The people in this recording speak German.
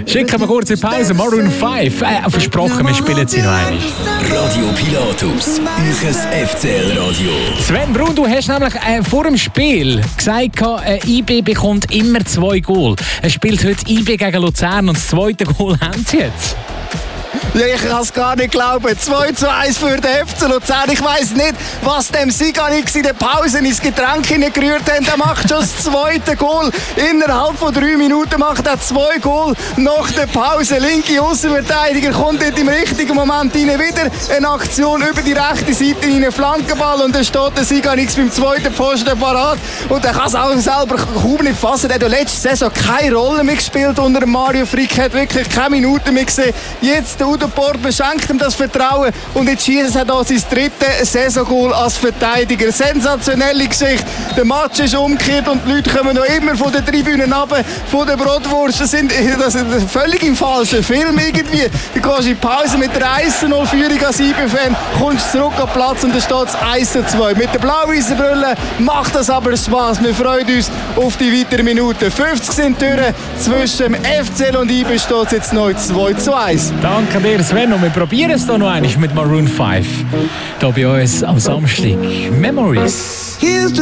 Schicken wir kurz in Pause. Maroon 5. Versprochen, wir spielen sie noch einmal. Radio Pilatus, euer FCL-Radio. Sven Brun, du hast nämlich vor dem Spiel gesagt, IB bekommt immer 2 Goal. Es spielt heute IB gegen Luzern und das zweite Goal haben sie jetzt. Ja, ich kann es gar nicht glauben. 2:1 für den FC Luzern. Ich weiss nicht, was dem Siganix in der Pause ins Getränk hineingerührt hat. Er macht schon das zweite Goal. Innerhalb von 3 Minuten macht er 2 Goal. Nach der Pause, linke Außenverteidiger kommt dort im richtigen Moment rein. Wieder eine Aktion über die rechte Seite in einen Flankenball. Und dann steht der Siganix beim zweiten Pfosten parat. Und er kann es auch selber kaum nicht fassen. Er hat letzte Saison keine Rolle mehr gespielt unter Mario Frick. Hat wirklich keine Minuten mehr gesehen. Jetzt der Udo Port beschenkt ihm das Vertrauen und jetzt schießt er hier sein 3. Saisongoal als Verteidiger. Sensationelle Geschichte. Der Match ist umgekehrt und die Leute kommen noch immer von den Tribünen runter, von der Bratwurst. Das ist völlig im falschen Film irgendwie. Du gehst in Pause mit der 1:0-Führung als IB-Fan, kommst zurück auf den Platz und dann steht es 1:2. Mit der blau-weißen Brille macht das aber Spass. Wir freuen uns auf die weiteren Minuten. 50 sind durch. Zwischen dem FCL und IB steht es jetzt neu 2:1. Danke dir, Sven. Und wir probieren es hier noch einmal mit Maroon 5. Hier bei uns am Samstag. Memories.